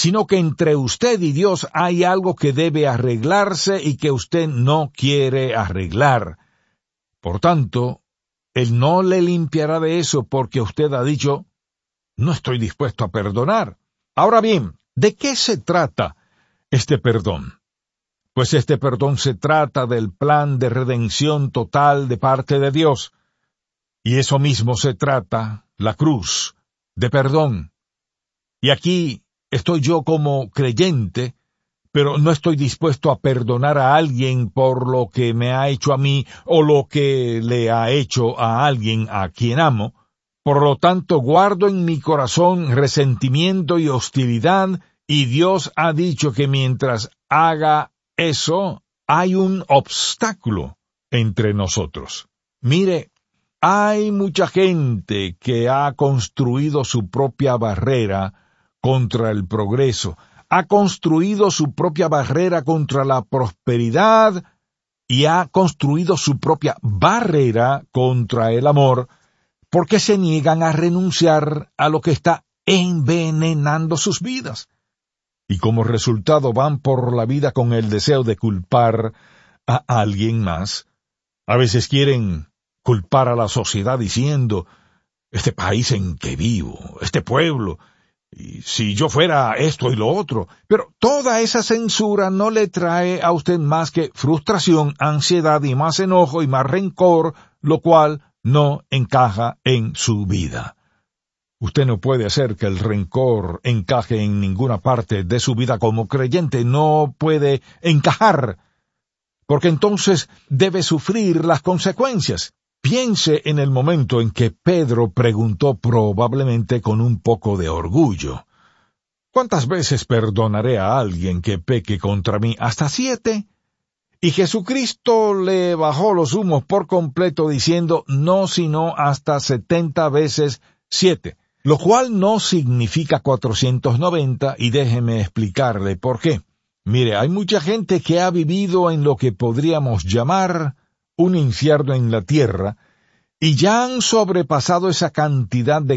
sino que entre usted y Dios hay algo que debe arreglarse y que usted no quiere arreglar. Por tanto, Él no le limpiará de eso porque usted ha dicho, no estoy dispuesto a perdonar. Ahora bien, ¿de qué se trata este perdón? Pues este perdón se trata del plan de redención total de parte de Dios. Y eso mismo se trata, la cruz, de perdón. Y aquí estoy yo como creyente, pero no estoy dispuesto a perdonar a alguien por lo que me ha hecho a mí o lo que le ha hecho a alguien a quien amo. Por lo tanto, guardo en mi corazón resentimiento y hostilidad, y Dios ha dicho que mientras haga eso, hay un obstáculo entre nosotros. Mire, hay mucha gente que ha construido su propia barrera contra el progreso, ha construido su propia barrera contra la prosperidad y ha construido su propia barrera contra el amor, porque se niegan a renunciar a lo que está envenenando sus vidas. Y como resultado van por la vida con el deseo de culpar a alguien más. A veces quieren culpar a la sociedad diciendo, este país en que vivo, este pueblo, y si yo fuera esto y lo otro. Pero toda esa censura no le trae a usted más que frustración, ansiedad y más enojo y más rencor, lo cual no encaja en su vida. Usted no puede hacer que el rencor encaje en ninguna parte de su vida como creyente, no puede encajar, porque entonces debe sufrir las consecuencias. Piense en el momento en que Pedro preguntó probablemente con un poco de orgullo, ¿cuántas veces perdonaré a alguien que peque contra mí? ¿Hasta 7? Y Jesucristo le bajó los humos por completo diciendo, no sino hasta 70 veces 7, lo cual no significa 490, y déjeme explicarle por qué. Mire, hay mucha gente que ha vivido en lo que podríamos llamar un infierno en la tierra, y ya han sobrepasado esa cantidad de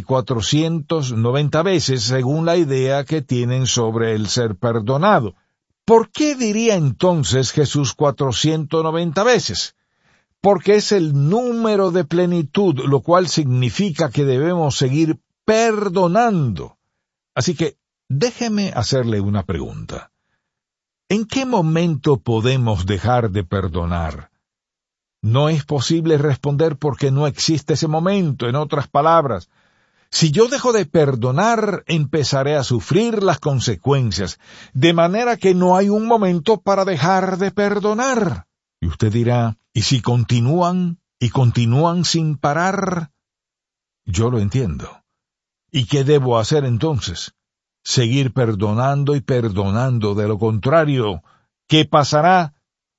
490 veces según la idea que tienen sobre el ser perdonado. ¿Por qué diría entonces Jesús 490 veces? Porque es el número de plenitud, lo cual significa que debemos seguir perdonando. Así que déjeme hacerle una pregunta. ¿En qué momento podemos dejar de perdonar? No es posible responder porque no existe ese momento. En otras palabras, si yo dejo de perdonar, empezaré a sufrir las consecuencias, de manera que no hay un momento para dejar de perdonar. Y usted dirá, ¿y si continúan y continúan sin parar? Yo lo entiendo. ¿Y qué debo hacer entonces? Seguir perdonando y perdonando. De lo contrario, ¿qué pasará?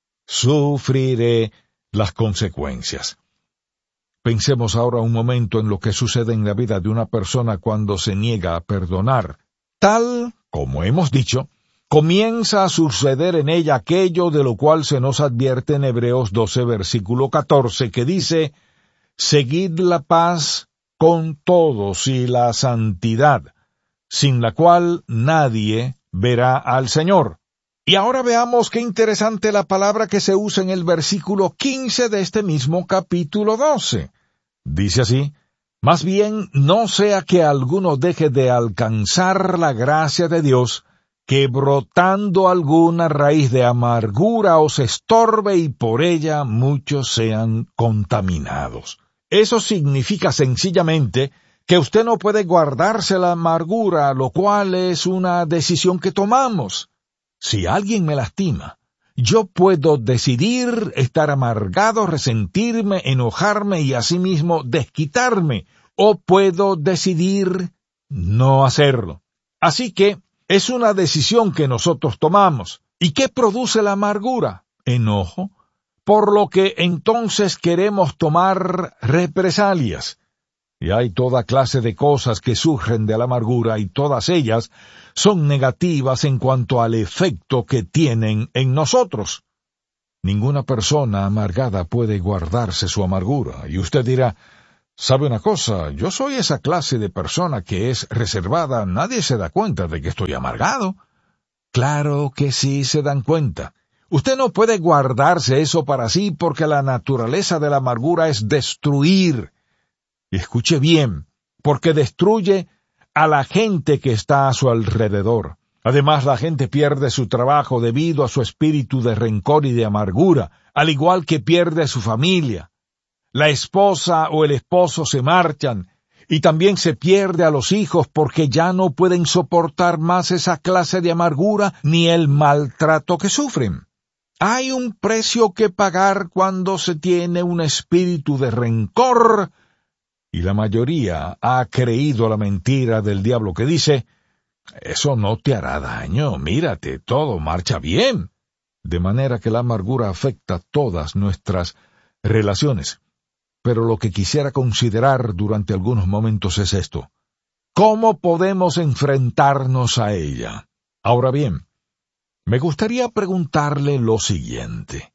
Sufriré las consecuencias. Pensemos ahora un momento en lo que sucede en la vida de una persona cuando se niega a perdonar. Tal, como hemos dicho, comienza a suceder en ella aquello de lo cual se nos advierte en Hebreos 12, versículo 14, que dice, «Seguid la paz con todos y la santidad, sin la cual nadie verá al Señor». Y ahora veamos qué interesante la palabra que se usa en el versículo 15 de este mismo capítulo 12. Dice así, «Más bien no sea que alguno deje de alcanzar la gracia de Dios, que brotando alguna raíz de amargura os estorbe y por ella muchos sean contaminados». Eso significa sencillamente que usted no puede guardarse la amargura, lo cual es una decisión que tomamos. Si alguien me lastima, yo puedo decidir estar amargado, resentirme, enojarme y asimismo desquitarme, o puedo decidir no hacerlo. Así que es una decisión que nosotros tomamos. ¿Y qué produce la amargura? Enojo. Por lo que entonces queremos tomar represalias. Y hay toda clase de cosas que surgen de la amargura y todas ellas son negativas en cuanto al efecto que tienen en nosotros. Ninguna persona amargada puede guardarse su amargura. Y usted dirá, ¿Sabe una cosa? Yo soy esa clase de persona que es reservada. Nadie se da cuenta de que estoy amargado. Claro que sí se dan cuenta. Usted no puede guardarse eso para sí porque la naturaleza de la amargura es destruir. Y escuche bien, porque destruye a la gente que está a su alrededor. Además, la gente pierde su trabajo debido a su espíritu de rencor y de amargura, al igual que pierde su familia. La esposa o el esposo se marchan, y también se pierde a los hijos porque ya no pueden soportar más esa clase de amargura ni el maltrato que sufren. Hay un precio que pagar cuando se tiene un espíritu de rencor, y la mayoría ha creído la mentira del diablo que dice, eso no te hará daño, mírate, todo marcha bien. De manera que la amargura afecta todas nuestras relaciones. Pero lo que quisiera considerar durante algunos momentos es esto. ¿Cómo podemos enfrentarnos a ella? Ahora bien, me gustaría preguntarle lo siguiente.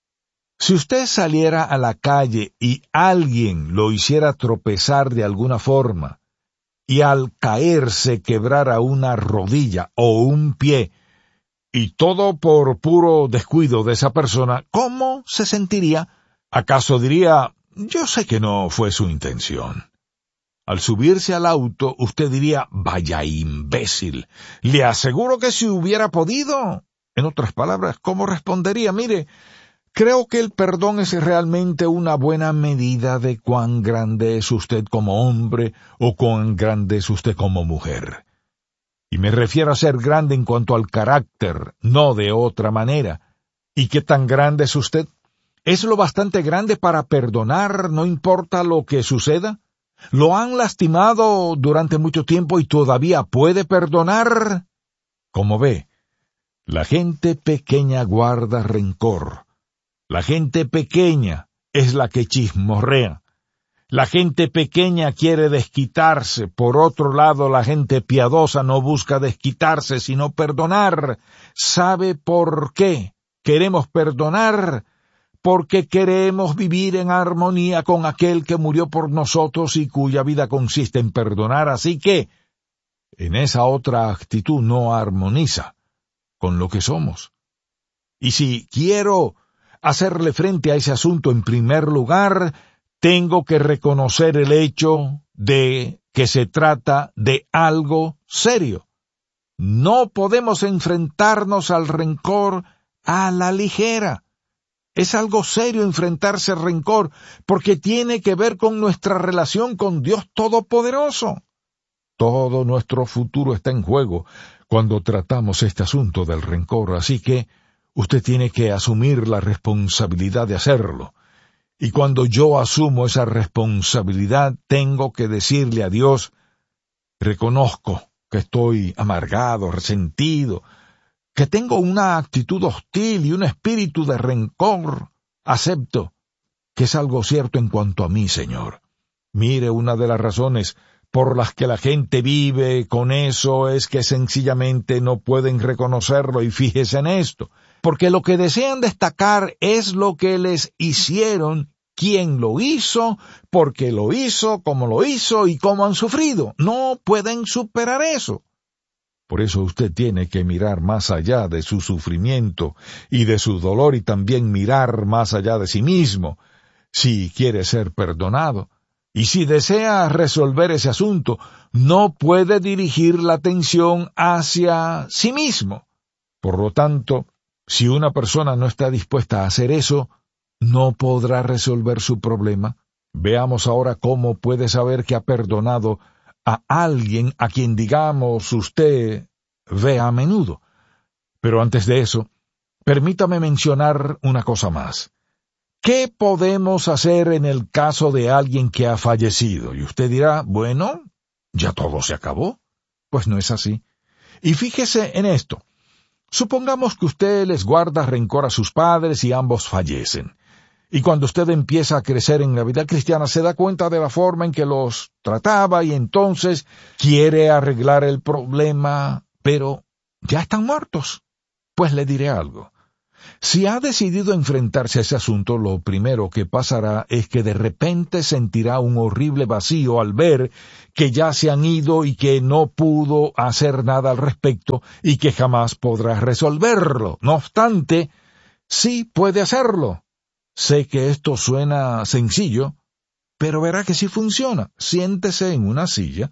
Si usted saliera a la calle y alguien lo hiciera tropezar de alguna forma, y al caerse quebrara una rodilla o un pie, y todo por puro descuido de esa persona, ¿cómo se sentiría? ¿Acaso diría, yo sé que no fue su intención? Al subirse al auto, usted diría, vaya imbécil, le aseguro que si hubiera podido. En otras palabras, ¿cómo respondería? Mire, creo que el perdón es realmente una buena medida de cuán grande es usted como hombre o cuán grande es usted como mujer. Y me refiero a ser grande en cuanto al carácter, no de otra manera. ¿Y qué tan grande es usted? ¿Es lo bastante grande para perdonar, no importa lo que suceda? ¿Lo han lastimado durante mucho tiempo y todavía puede perdonar? Como ve, la gente pequeña guarda rencor. La gente pequeña es la que chismorrea. La gente pequeña quiere desquitarse. Por otro lado, la gente piadosa no busca desquitarse, sino perdonar. ¿Sabe por qué queremos perdonar? Porque queremos vivir en armonía con aquel que murió por nosotros y cuya vida consiste en perdonar. Así que, en esa otra actitud no armoniza con lo que somos. Y si quiero hacerle frente a ese asunto en primer lugar, tengo que reconocer el hecho de que se trata de algo serio. No podemos enfrentarnos al rencor a la ligera. Es algo serio enfrentarse al rencor, porque tiene que ver con nuestra relación con Dios Todopoderoso. Todo nuestro futuro está en juego cuando tratamos este asunto del rencor, así que usted tiene que asumir la responsabilidad de hacerlo. Y cuando yo asumo esa responsabilidad, tengo que decirle a Dios, reconozco que estoy amargado, resentido, que tengo una actitud hostil y un espíritu de rencor. Acepto que es algo cierto en cuanto a mí, Señor. Mire, una de las razones por las que la gente vive con eso es que sencillamente no pueden reconocerlo, y fíjese en esto, porque lo que desean destacar es lo que les hicieron, quién lo hizo, por qué lo hizo, cómo lo hizo y cómo han sufrido. No pueden superar eso. Por eso usted tiene que mirar más allá de su sufrimiento y de su dolor y también mirar más allá de sí mismo, si quiere ser perdonado. Y si desea resolver ese asunto, no puede dirigir la atención hacia sí mismo. Por lo tanto, si una persona no está dispuesta a hacer eso, no podrá resolver su problema. Veamos ahora cómo puede saber que ha perdonado a alguien a quien, digamos, usted ve a menudo. Pero antes de eso, permítame mencionar una cosa más. ¿Qué podemos hacer en el caso de alguien que ha fallecido? Y usted dirá, bueno, ¿ya todo se acabó? Pues no es así. Y fíjese en esto. Supongamos que usted les guarda rencor a sus padres y ambos fallecen. Y cuando usted empieza a crecer en la vida cristiana, se da cuenta de la forma en que los trataba y entonces quiere arreglar el problema, pero ya están muertos. Pues le diré algo. Si ha decidido enfrentarse a ese asunto, lo primero que pasará es que de repente sentirá un horrible vacío al ver que ya se han ido y que no pudo hacer nada al respecto y que jamás podrá resolverlo. No obstante, sí puede hacerlo. Sé que esto suena sencillo, pero verá que sí funciona. Siéntese en una silla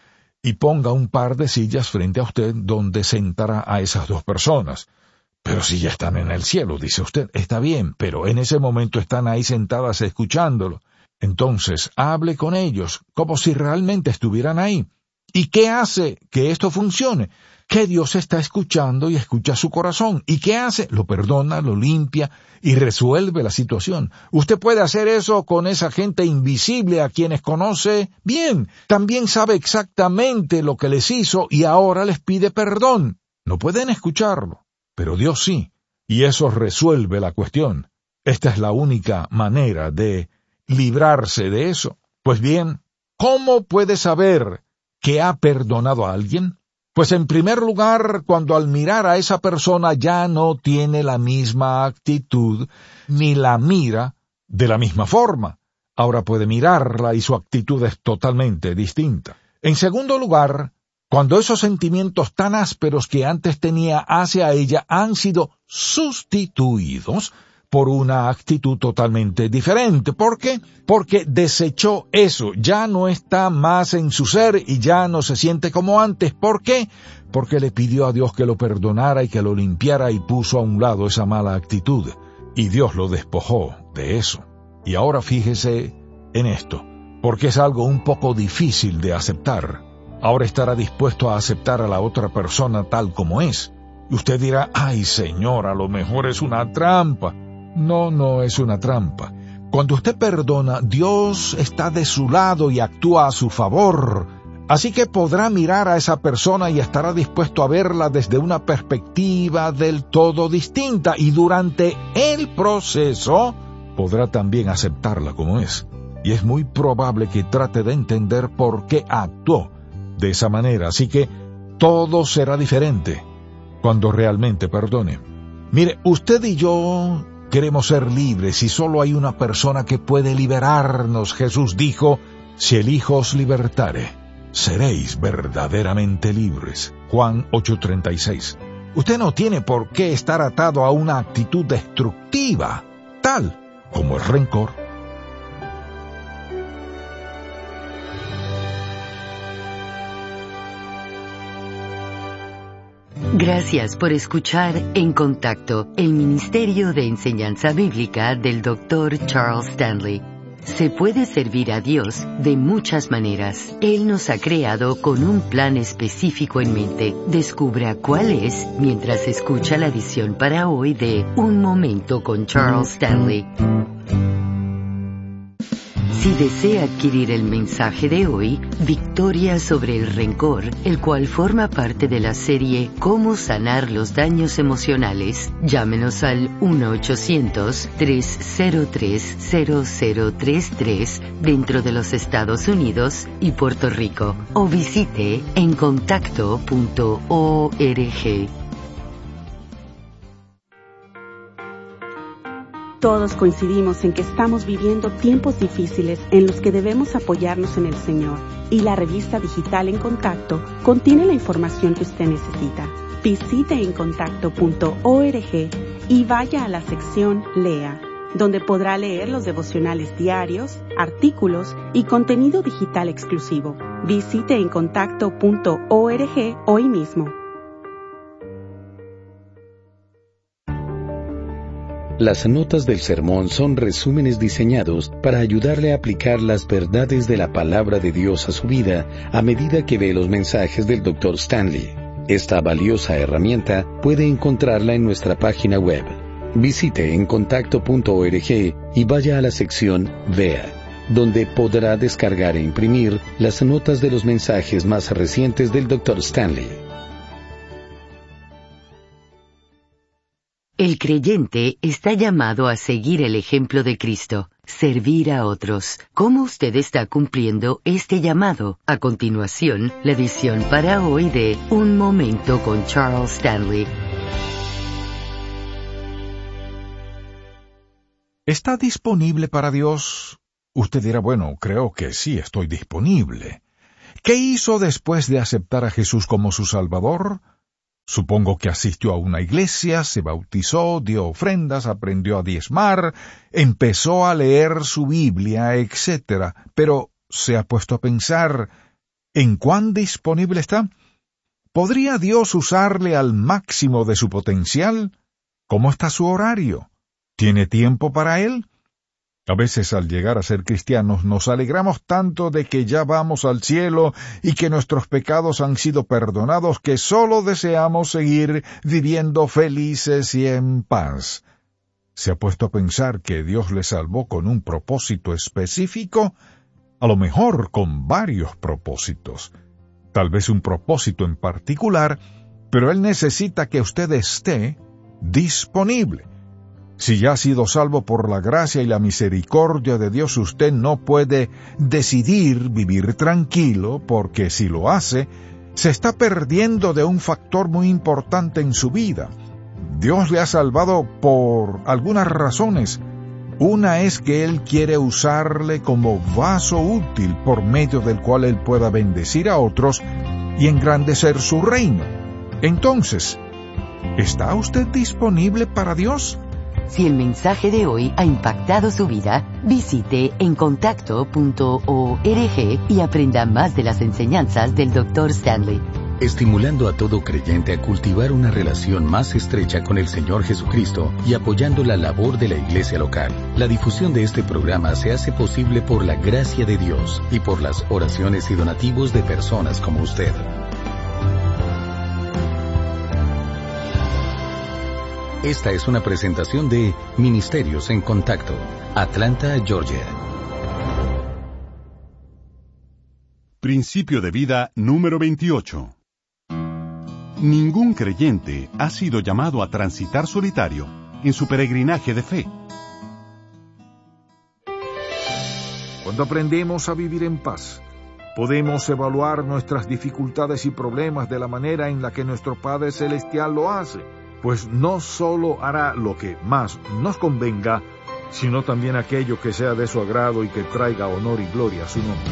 y ponga un par de sillas frente a usted donde sentará a esas dos personas. Pero si ya están en el cielo, dice usted, está bien, pero en ese momento están ahí sentadas escuchándolo. Entonces, hable con ellos, como si realmente estuvieran ahí. ¿Y qué hace que esto funcione? Que Dios está escuchando y escucha su corazón. ¿Y qué hace? Lo perdona, lo limpia y resuelve la situación. Usted puede hacer eso con esa gente invisible a quienes conoce bien. También sabe exactamente lo que les hizo y ahora les pide perdón. No pueden escucharlo, pero Dios sí, y eso resuelve la cuestión. Esta es la única manera de librarse de eso. Pues bien, ¿cómo puede saber que ha perdonado a alguien? Pues en primer lugar, cuando al mirar a esa persona ya no tiene la misma actitud, ni la mira de la misma forma. Ahora puede mirarla y su actitud es totalmente distinta. En segundo lugar, cuando esos sentimientos tan ásperos que antes tenía hacia ella han sido sustituidos por una actitud totalmente diferente. ¿Por qué? Porque desechó eso, ya no está más en su ser y ya no se siente como antes. ¿Por qué? Porque le pidió a Dios que lo perdonara y que lo limpiara y puso a un lado esa mala actitud. Y Dios lo despojó de eso. Y ahora fíjese en esto, porque es algo un poco difícil de aceptar. Ahora estará dispuesto a aceptar a la otra persona tal como es. Y usted dirá, ay Señor, a lo mejor es una trampa. No, no es una trampa. Cuando usted perdona, Dios está de su lado y actúa a su favor. Así que podrá mirar a esa persona y estará dispuesto a verla desde una perspectiva del todo distinta. Y durante el proceso, podrá también aceptarla como es. Y es muy probable que trate de entender por qué actuó de esa manera. Así que todo será diferente cuando realmente perdone. Mire, usted y yo queremos ser libres y solo hay una persona que puede liberarnos. Jesús dijo, si el Hijo os libertare, seréis verdaderamente libres. Juan 8:36. Usted no tiene por qué estar atado a una actitud destructiva, tal como el rencor. Gracias por escuchar En Contacto, el Ministerio de Enseñanza Bíblica del Dr. Charles Stanley. Se puede servir a Dios de muchas maneras. Él nos ha creado con un plan específico en mente. Descubra cuál es mientras escucha la edición para hoy de Un Momento con Charles Stanley. Si desea adquirir el mensaje de hoy, Victoria sobre el rencor, el cual forma parte de la serie Cómo sanar los daños emocionales, llámenos al 1-800-303-0033 dentro de los Estados Unidos y Puerto Rico, o visite encontacto.org. Todos coincidimos en que estamos viviendo tiempos difíciles en los que debemos apoyarnos en el Señor, y la revista digital En Contacto contiene la información que usted necesita. Visite encontacto.org y vaya a la sección Lea, donde podrá leer los devocionales diarios, artículos y contenido digital exclusivo. Visite encontacto.org hoy mismo. Las notas del sermón son resúmenes diseñados para ayudarle a aplicar las verdades de la palabra de Dios a su vida a medida que ve los mensajes del Dr. Stanley. Esta valiosa herramienta puede encontrarla en nuestra página web. Visite encontacto.org y vaya a la sección Vea, donde podrá descargar e imprimir las notas de los mensajes más recientes del Dr. Stanley. El creyente está llamado a seguir el ejemplo de Cristo, servir a otros. ¿Cómo usted está cumpliendo este llamado? A continuación, la edición para hoy de Un Momento con Charles Stanley. ¿Está disponible para Dios? Usted dirá, bueno, creo que sí, estoy disponible. ¿Qué hizo después de aceptar a Jesús como su Salvador? Supongo que asistió a una iglesia, se bautizó, dio ofrendas, aprendió a diezmar, empezó a leer su Biblia, etc. Pero ¿se ha puesto a pensar en cuán disponible está? ¿Podría Dios usarle al máximo de su potencial? ¿Cómo está su horario? ¿Tiene tiempo para él? A veces al llegar a ser cristianos nos alegramos tanto de que ya vamos al cielo y que nuestros pecados han sido perdonados que solo deseamos seguir viviendo felices y en paz. ¿Se ha puesto a pensar que Dios le salvó con un propósito específico? A lo mejor con varios propósitos. Tal vez un propósito en particular, pero Él necesita que usted esté disponible. Si ya ha sido salvo por la gracia y la misericordia de Dios, usted no puede decidir vivir tranquilo, porque si lo hace, se está perdiendo de un factor muy importante en su vida. Dios le ha salvado por algunas razones. Una es que Él quiere usarle como vaso útil por medio del cual Él pueda bendecir a otros y engrandecer su reino. Entonces, ¿está usted disponible para Dios? Si el mensaje de hoy ha impactado su vida, visite encontacto.org y aprenda más de las enseñanzas del Dr. Stanley. Estimulando a todo creyente a cultivar una relación más estrecha con el Señor Jesucristo y apoyando la labor de la iglesia local. La difusión de este programa se hace posible por la gracia de Dios y por las oraciones y donativos de personas como usted. Esta es una presentación de Ministerios en Contacto, Atlanta, Georgia. Principio de vida número 28. Ningún creyente ha sido llamado a transitar solitario en su peregrinaje de fe. Cuando aprendemos a vivir en paz, podemos evaluar nuestras dificultades y problemas de la manera en la que nuestro Padre Celestial lo hace, pues no solo hará lo que más nos convenga, sino también aquello que sea de su agrado y que traiga honor y gloria a su nombre.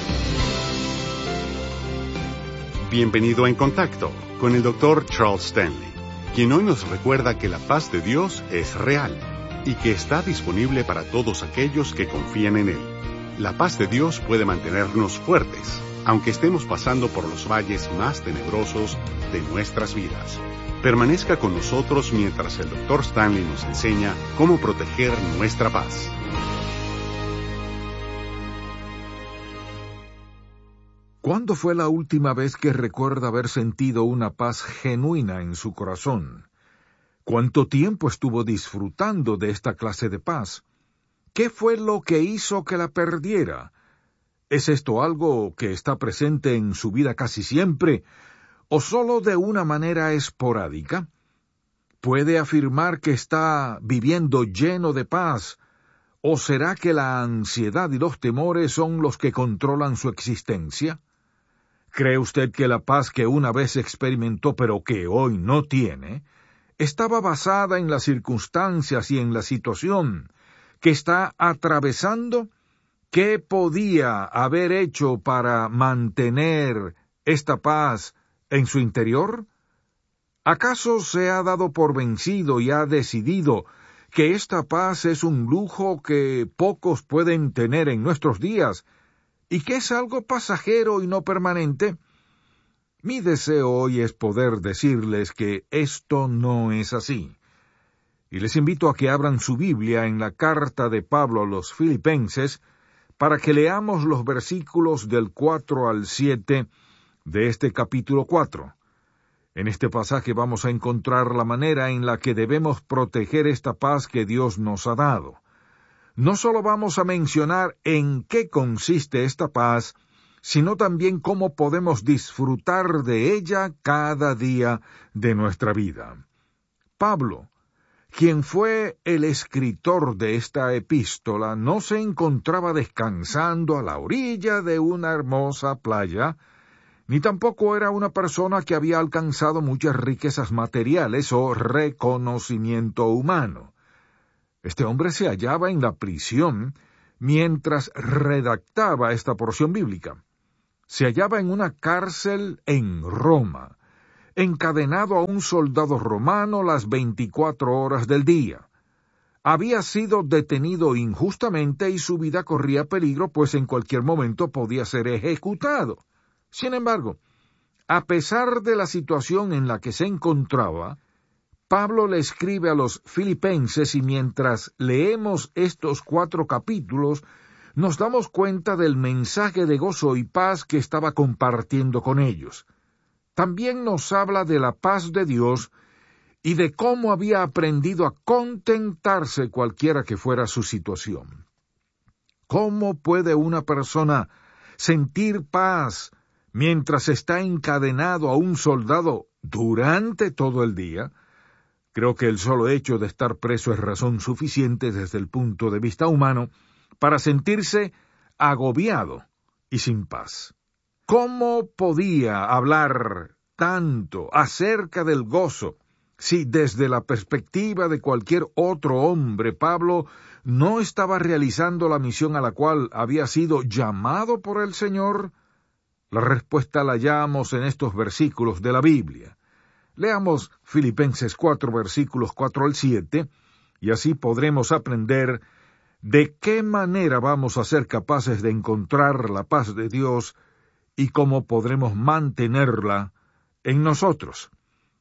Bienvenido a En Contacto con el Dr. Charles Stanley, quien hoy nos recuerda que la paz de Dios es real y que está disponible para todos aquellos que confían en Él. La paz de Dios puede mantenernos fuertes, aunque estemos pasando por los valles más tenebrosos de nuestras vidas. Permanezca con nosotros mientras el Dr. Stanley nos enseña cómo proteger nuestra paz. ¿Cuándo fue la última vez que recuerda haber sentido una paz genuina en su corazón? ¿Cuánto tiempo estuvo disfrutando de esta clase de paz? ¿Qué fue lo que hizo que la perdiera? ¿Es esto algo que está presente en su vida casi siempre, o solo de una manera esporádica? ¿Puede afirmar que está viviendo lleno de paz, o será que la ansiedad y los temores son los que controlan su existencia? ¿Cree usted que la paz que una vez experimentó pero que hoy no tiene, estaba basada en las circunstancias y en la situación que está atravesando? ¿Qué podía haber hecho para mantener esta paz en su interior? ¿Acaso se ha dado por vencido y ha decidido que esta paz es un lujo que pocos pueden tener en nuestros días y que es algo pasajero y no permanente? Mi deseo hoy es poder decirles que esto no es así. Y les invito a que abran su Biblia en la carta de Pablo a los Filipenses para que leamos los versículos del 4 al 7 de este capítulo 4. En este pasaje vamos a encontrar la manera en la que debemos proteger esta paz que Dios nos ha dado. No solo vamos a mencionar en qué consiste esta paz, sino también cómo podemos disfrutar de ella cada día de nuestra vida. Pablo, quien fue el escritor de esta epístola, no se encontraba descansando a la orilla de una hermosa playa, ni tampoco era una persona que había alcanzado muchas riquezas materiales o reconocimiento humano. Este hombre se hallaba en la prisión mientras redactaba esta porción bíblica. Se hallaba en una cárcel en Roma, encadenado a un soldado romano las 24 horas del día. Había sido detenido injustamente y su vida corría peligro, pues en cualquier momento podía ser ejecutado. Sin embargo, a pesar de la situación en la que se encontraba, Pablo le escribe a los filipenses y mientras leemos estos 4 capítulos, nos damos cuenta del mensaje de gozo y paz que estaba compartiendo con ellos. También nos habla de la paz de Dios y de cómo había aprendido a contentarse cualquiera que fuera su situación. ¿Cómo puede una persona sentir paz mientras está encadenado a un soldado durante todo el día? Creo que el solo hecho de estar preso es razón suficiente desde el punto de vista humano para sentirse agobiado y sin paz. ¿Cómo podía hablar tanto acerca del gozo si desde la perspectiva de cualquier otro hombre Pablo no estaba realizando la misión a la cual había sido llamado por el Señor? La respuesta la hallamos en estos versículos de la Biblia. Leamos Filipenses 4, versículos 4 al 7, y así podremos aprender de qué manera vamos a ser capaces de encontrar la paz de Dios y cómo podremos mantenerla en nosotros.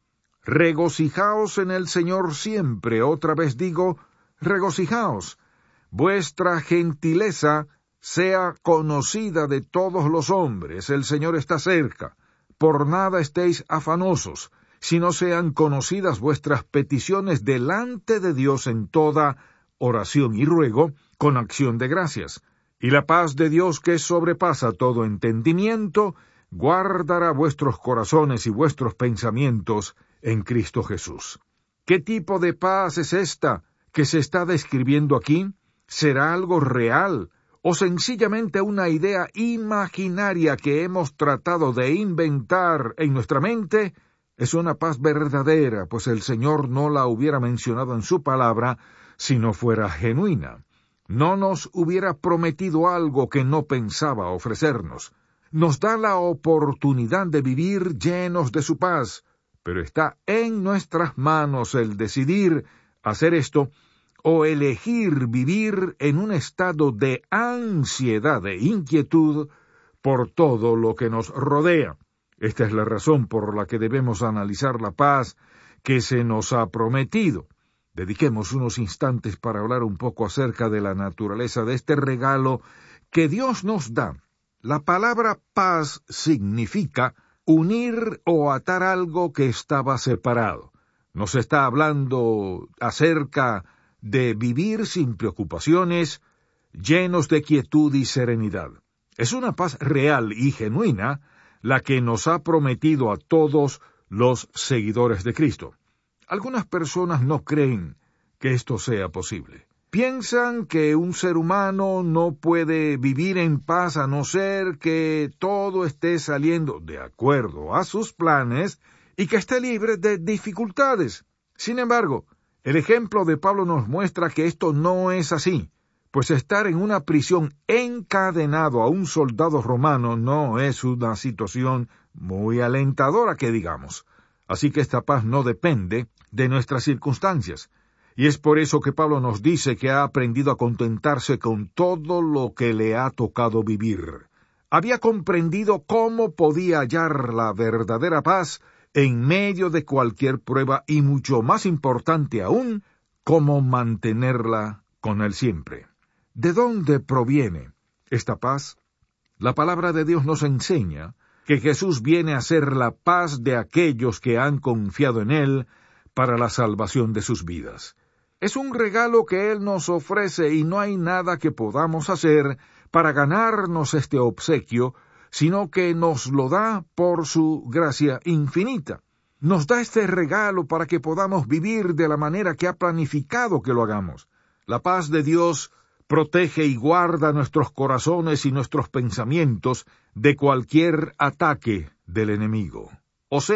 Regocijaos en el Señor siempre. Otra vez digo, regocijaos. Vuestra gentileza sea conocida de todos los hombres. El Señor está cerca. Por nada estéis afanosos, sino sean conocidas vuestras peticiones delante de Dios en toda oración y ruego, con acción de gracias. Y la paz de Dios, que sobrepasa todo entendimiento, guardará vuestros corazones y vuestros pensamientos en Cristo Jesús. ¿Qué tipo de paz es esta que se está describiendo aquí? ¿Será algo real o sencillamente una idea imaginaria que hemos tratado de inventar en nuestra mente? Es una paz verdadera, pues el Señor no la hubiera mencionado en su palabra si no fuera genuina. No nos hubiera prometido algo que no pensaba ofrecernos. Nos da la oportunidad de vivir llenos de su paz, pero está en nuestras manos el decidir hacer esto o elegir vivir en un estado de ansiedad e inquietud por todo lo que nos rodea. Esta es la razón por la que debemos analizar la paz que se nos ha prometido. Dediquemos unos instantes para hablar un poco acerca de la naturaleza de este regalo que Dios nos da. La palabra paz significa unir o atar algo que estaba separado. Nos está hablando acerca de vivir sin preocupaciones, llenos de quietud y serenidad. Es una paz real y genuina la que nos ha prometido a todos los seguidores de Cristo. Algunas personas no creen que esto sea posible. Piensan que un ser humano no puede vivir en paz a no ser que todo esté saliendo de acuerdo a sus planes y que esté libre de dificultades. Sin embargo, el ejemplo de Pablo nos muestra que esto no es así, pues estar en una prisión encadenado a un soldado romano no es una situación muy alentadora que digamos. Así que esta paz no depende de nuestras circunstancias. Y es por eso que Pablo nos dice que ha aprendido a contentarse con todo lo que le ha tocado vivir. Había comprendido cómo podía hallar la verdadera paz en medio de cualquier prueba y mucho más importante aún, cómo mantenerla con él siempre. ¿De dónde proviene esta paz? La palabra de Dios nos enseña que Jesús viene a ser la paz de aquellos que han confiado en Él para la salvación de sus vidas. Es un regalo que Él nos ofrece y no hay nada que podamos hacer para ganarnos este obsequio, sino que nos lo da por su gracia infinita. Nos da este regalo para que podamos vivir de la manera que ha planificado que lo hagamos. La paz de Dios protege y guarda nuestros corazones y nuestros pensamientos de cualquier ataque del enemigo. O sea,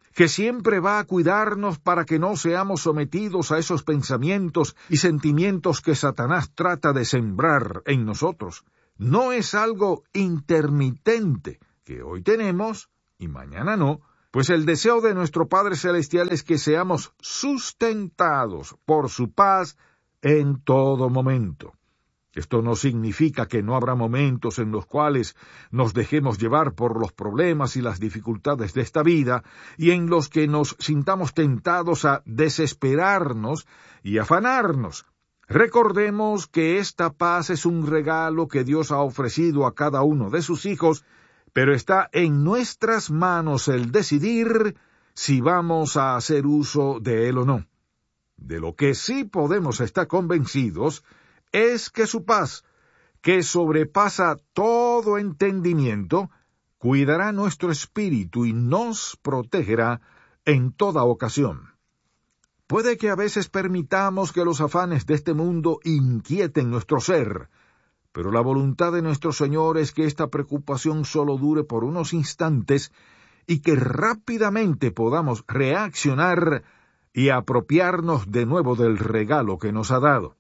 que siempre va a cuidarnos para que no seamos sometidos a esos pensamientos y sentimientos que Satanás trata de sembrar en nosotros. No es algo intermitente, que hoy tenemos y mañana no, pues el deseo de nuestro Padre Celestial es que seamos sustentados por su paz en todo momento. Esto no significa que no habrá momentos en los cuales nos dejemos llevar por los problemas y las dificultades de esta vida y en los que nos sintamos tentados a desesperarnos y afanarnos. Recordemos que esta paz es un regalo que Dios ha ofrecido a cada uno de sus hijos, pero está en nuestras manos el decidir si vamos a hacer uso de él o no. De lo que sí podemos estar convencidos es que su paz, que sobrepasa todo entendimiento, cuidará nuestro espíritu y nos protegerá en toda ocasión. Puede que a veces permitamos que los afanes de este mundo inquieten nuestro ser, pero la voluntad de nuestro Señor es que esta preocupación solo dure por unos instantes y que rápidamente podamos reaccionar y apropiarnos de nuevo del regalo que nos ha dado.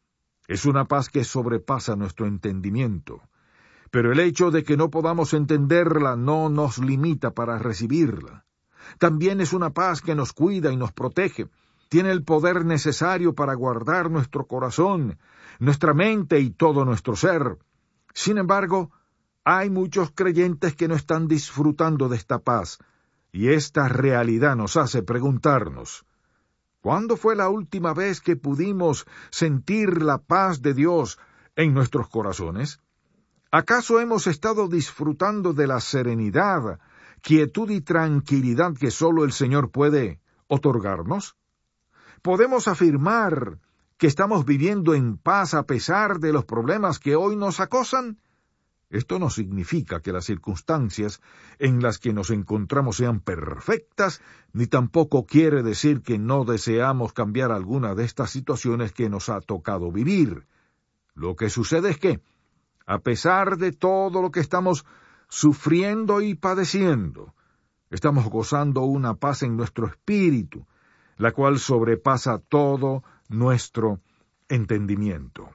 Es una paz que sobrepasa nuestro entendimiento, pero el hecho de que no podamos entenderla no nos limita para recibirla. También es una paz que nos cuida y nos protege. Tiene el poder necesario para guardar nuestro corazón, nuestra mente y todo nuestro ser. Sin embargo, hay muchos creyentes que no están disfrutando de esta paz, y esta realidad nos hace preguntarnos, ¿cuándo fue la última vez que pudimos sentir la paz de Dios en nuestros corazones? ¿Acaso hemos estado disfrutando de la serenidad, quietud y tranquilidad que solo el Señor puede otorgarnos? ¿Podemos afirmar que estamos viviendo en paz a pesar de los problemas que hoy nos acosan? Esto no significa que las circunstancias en las que nos encontramos sean perfectas, ni tampoco quiere decir que no deseamos cambiar alguna de estas situaciones que nos ha tocado vivir. Lo que sucede es que, a pesar de todo lo que estamos sufriendo y padeciendo, estamos gozando una paz en nuestro espíritu, la cual sobrepasa todo nuestro entendimiento.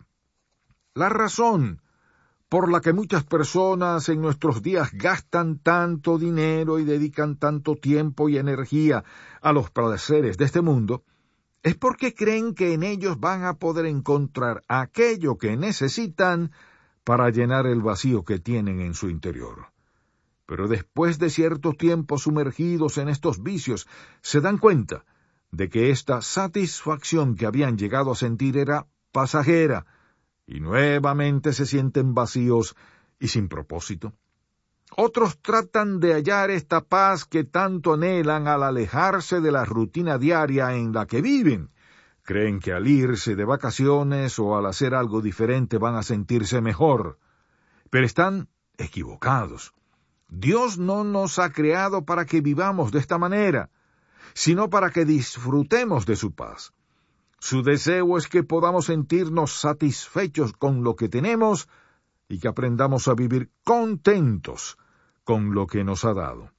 La razón por la que muchas personas en nuestros días gastan tanto dinero y dedican tanto tiempo y energía a los placeres de este mundo, es porque creen que en ellos van a poder encontrar aquello que necesitan para llenar el vacío que tienen en su interior. Pero después de cierto tiempo sumergidos en estos vicios, se dan cuenta de que esta satisfacción que habían llegado a sentir era pasajera, y nuevamente se sienten vacíos y sin propósito. Otros tratan de hallar esta paz que tanto anhelan al alejarse de la rutina diaria en la que viven. Creen que al irse de vacaciones o al hacer algo diferente van a sentirse mejor. Pero están equivocados. Dios no nos ha creado para que vivamos de esta manera, sino para que disfrutemos de su paz. Su deseo es que podamos sentirnos satisfechos con lo que tenemos y que aprendamos a vivir contentos con lo que nos ha dado.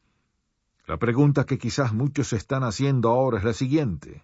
La pregunta que quizás muchos están haciendo ahora es la siguiente.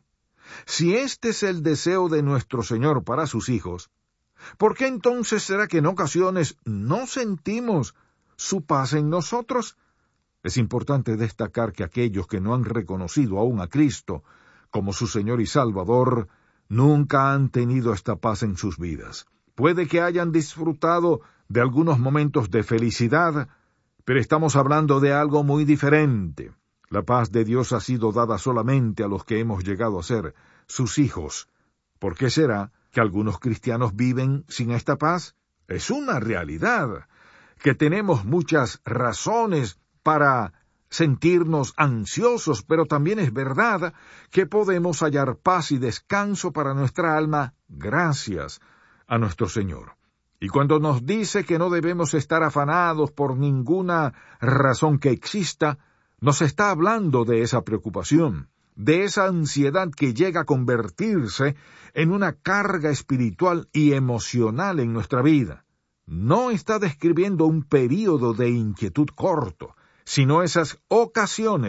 Si este es el deseo de nuestro Señor para sus hijos, ¿por qué entonces será que en ocasiones no sentimos su paz en nosotros? Es importante destacar que aquellos que no han reconocido aún a Cristo como su Señor y Salvador nunca han tenido esta paz en sus vidas. Puede que hayan disfrutado de algunos momentos de felicidad, pero estamos hablando de algo muy diferente. La paz de Dios ha sido dada solamente a los que hemos llegado a ser sus hijos. ¿Por qué será que algunos cristianos viven sin esta paz? Es una realidad, que tenemos muchas razones para sentirnos ansiosos, pero también es verdad que podemos hallar paz y descanso para nuestra alma gracias a nuestro Señor. Y cuando nos dice que no debemos estar afanados por ninguna razón que exista, nos está hablando de esa preocupación, de esa ansiedad que llega a convertirse en una carga espiritual y emocional en nuestra vida. No está describiendo un período de inquietud corto, sino esas ocasiones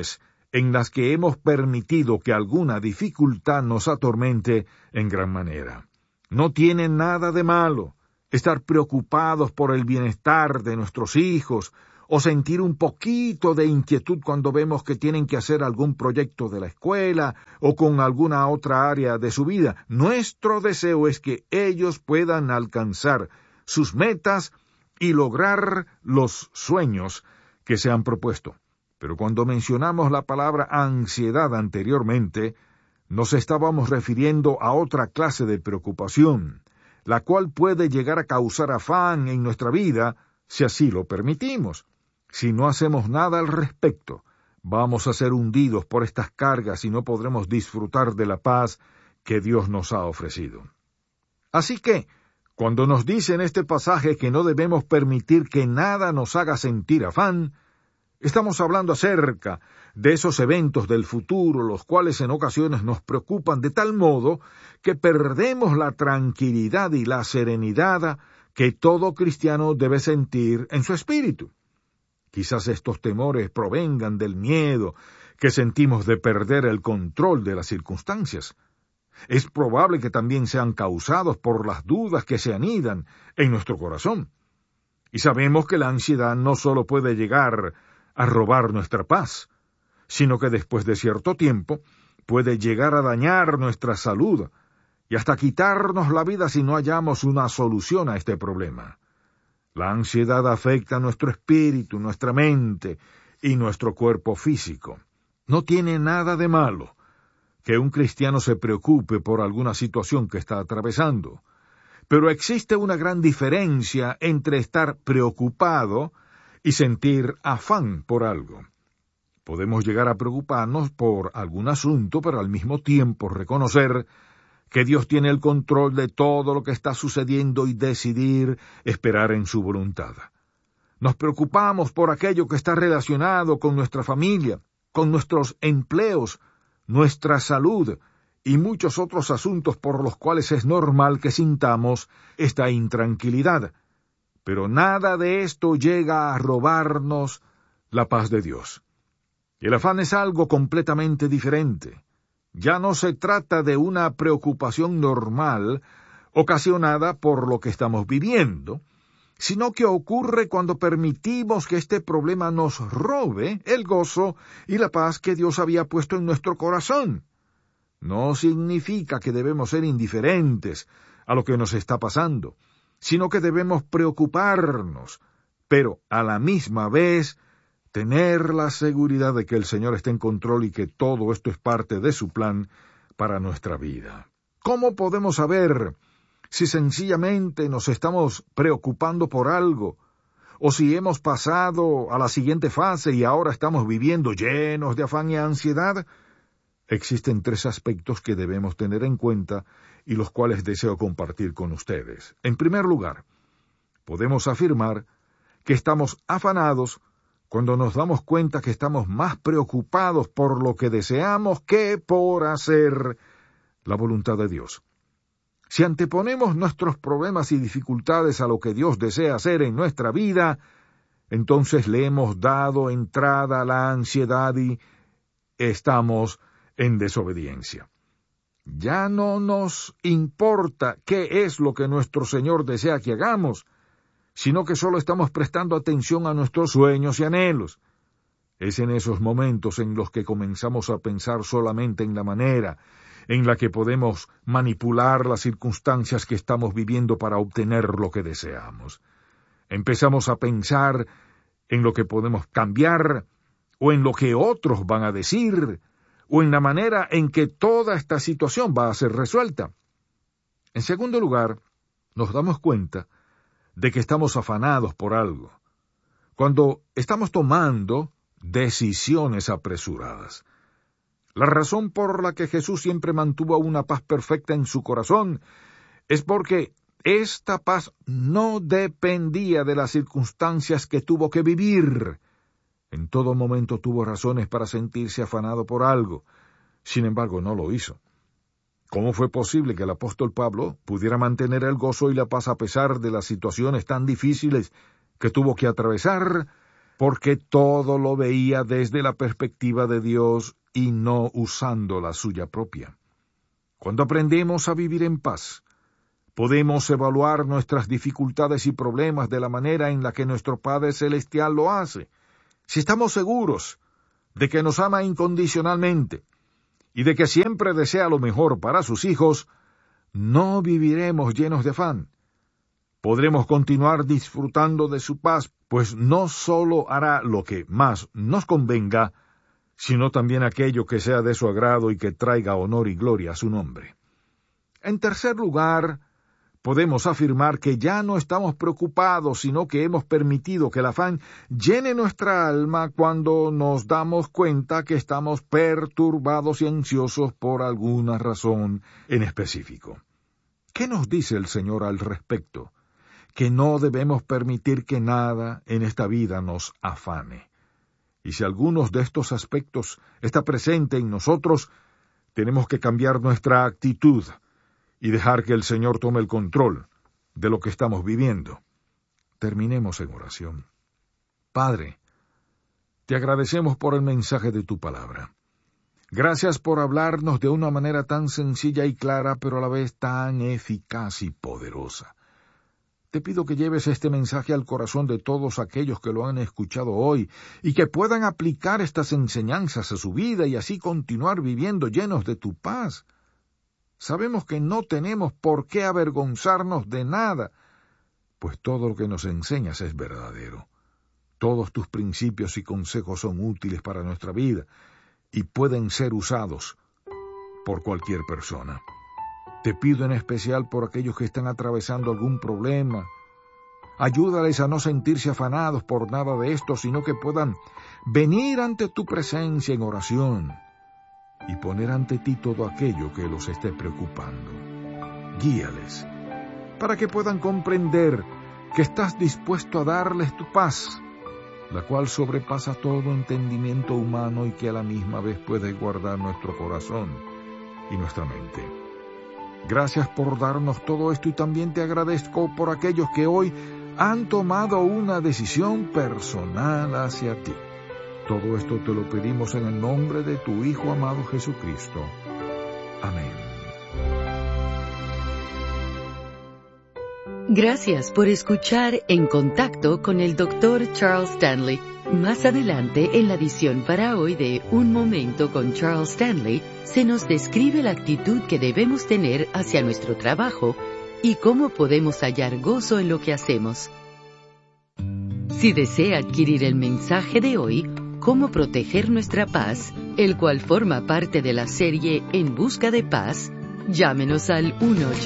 en las que hemos permitido que alguna dificultad nos atormente en gran manera. No tiene nada de malo estar preocupados por el bienestar de nuestros hijos o sentir un poquito de inquietud cuando vemos que tienen que hacer algún proyecto de la escuela o con alguna otra área de su vida. Nuestro deseo es que ellos puedan alcanzar sus metas y lograr los sueños que se han propuesto. Pero cuando mencionamos la palabra ansiedad anteriormente, nos estábamos refiriendo a otra clase de preocupación, la cual puede llegar a causar afán en nuestra vida si así lo permitimos. Si no hacemos nada al respecto, vamos a ser hundidos por estas cargas y no podremos disfrutar de la paz que Dios nos ha ofrecido. Así que, cuando nos dice en este pasaje que no debemos permitir que nada nos haga sentir afán, estamos hablando acerca de esos eventos del futuro, los cuales en ocasiones nos preocupan de tal modo que perdemos la tranquilidad y la serenidad que todo cristiano debe sentir en su espíritu. Quizás estos temores provengan del miedo que sentimos de perder el control de las circunstancias. Es probable que también sean causados por las dudas que se anidan en nuestro corazón. Y sabemos que la ansiedad no solo puede llegar a robar nuestra paz, sino que después de cierto tiempo puede llegar a dañar nuestra salud y hasta quitarnos la vida si no hallamos una solución a este problema. La ansiedad afecta nuestro espíritu, nuestra mente y nuestro cuerpo físico. No tiene nada de malo que un cristiano se preocupe por alguna situación que está atravesando, pero existe una gran diferencia entre estar preocupado y sentir afán por algo. Podemos llegar a preocuparnos por algún asunto, pero al mismo tiempo reconocer que Dios tiene el control de todo lo que está sucediendo y decidir esperar en su voluntad. Nos preocupamos por aquello que está relacionado con nuestra familia, con nuestros empleos, nuestra salud y muchos otros asuntos por los cuales es normal que sintamos esta intranquilidad. Pero nada de esto llega a robarnos la paz de Dios. El afán es algo completamente diferente. Ya no se trata de una preocupación normal ocasionada por lo que estamos viviendo, sino que ocurre cuando permitimos que este problema nos robe el gozo y la paz que Dios había puesto en nuestro corazón. No significa que debemos ser indiferentes a lo que nos está pasando, sino que debemos preocuparnos, pero a la misma vez tener la seguridad de que el Señor está en control y que todo esto es parte de su plan para nuestra vida. ¿Cómo podemos saber si sencillamente nos estamos preocupando por algo, o si hemos pasado a la siguiente fase y ahora estamos viviendo llenos de afán y ansiedad? Existen 3 aspectos que debemos tener en cuenta y los cuales deseo compartir con ustedes. En primer lugar, podemos afirmar que estamos afanados cuando nos damos cuenta que estamos más preocupados por lo que deseamos que por hacer la voluntad de Dios. Si anteponemos nuestros problemas y dificultades a lo que Dios desea hacer en nuestra vida, entonces le hemos dado entrada a la ansiedad y estamos en desobediencia. Ya no nos importa qué es lo que nuestro Señor desea que hagamos, sino que solo estamos prestando atención a nuestros sueños y anhelos. Es en esos momentos en los que comenzamos a pensar solamente en la manera en la que podemos manipular las circunstancias que estamos viviendo para obtener lo que deseamos. Empezamos a pensar en lo que podemos cambiar, o en lo que otros van a decir, o en la manera en que toda esta situación va a ser resuelta. En segundo lugar, nos damos cuenta de que estamos afanados por algo, cuando estamos tomando decisiones apresuradas. La razón por la que Jesús siempre mantuvo una paz perfecta en su corazón es porque esta paz no dependía de las circunstancias que tuvo que vivir. En todo momento tuvo razones para sentirse afanado por algo, sin embargo no lo hizo. ¿Cómo fue posible que el apóstol Pablo pudiera mantener el gozo y la paz a pesar de las situaciones tan difíciles que tuvo que atravesar? porque todo lo veía desde la perspectiva de Dios y no usando la suya propia. Cuando aprendemos a vivir en paz, podemos evaluar nuestras dificultades y problemas de la manera en la que nuestro Padre Celestial lo hace. Si estamos seguros de que nos ama incondicionalmente y de que siempre desea lo mejor para sus hijos, no viviremos llenos de afán. Podremos continuar disfrutando de su paz, pues no solo hará lo que más nos convenga, sino también aquello que sea de su agrado y que traiga honor y gloria a su nombre. En tercer lugar, podemos afirmar que ya no estamos preocupados, sino que hemos permitido que el afán llene nuestra alma cuando nos damos cuenta que estamos perturbados y ansiosos por alguna razón en específico. ¿Qué nos dice el Señor al respecto? Que no debemos permitir que nada en esta vida nos afane. Y si algunos de estos aspectos está presente en nosotros, tenemos que cambiar nuestra actitud y dejar que el Señor tome el control de lo que estamos viviendo. Terminemos en oración. Padre, te agradecemos por el mensaje de tu palabra. Gracias por hablarnos de una manera tan sencilla y clara, pero a la vez tan eficaz y poderosa. Te pido que lleves este mensaje al corazón de todos aquellos que lo han escuchado hoy y que puedan aplicar estas enseñanzas a su vida y así continuar viviendo llenos de tu paz. Sabemos que no tenemos por qué avergonzarnos de nada, pues todo lo que nos enseñas es verdadero. Todos tus principios y consejos son útiles para nuestra vida y pueden ser usados por cualquier persona. Te pido en especial por aquellos que están atravesando algún problema. Ayúdales a no sentirse afanados por nada de esto, sino que puedan venir ante tu presencia en oración y poner ante ti todo aquello que los esté preocupando. Guíales para que puedan comprender que estás dispuesto a darles tu paz, la cual sobrepasa todo entendimiento humano y que a la misma vez puede guardar nuestro corazón y nuestra mente. Gracias por darnos todo esto y también te agradezco por aquellos que hoy han tomado una decisión personal hacia ti. Todo esto te lo pedimos en el nombre de tu Hijo amado Jesucristo. Amén. Gracias por escuchar En Contacto con el Dr. Charles Stanley. Más adelante, en la edición para hoy de Un Momento con Charles Stanley, se nos describe la actitud que debemos tener hacia nuestro trabajo y cómo podemos hallar gozo en lo que hacemos. Si desea adquirir el mensaje de hoy, Cómo proteger nuestra paz, el cual forma parte de la serie En Busca de Paz, llámenos al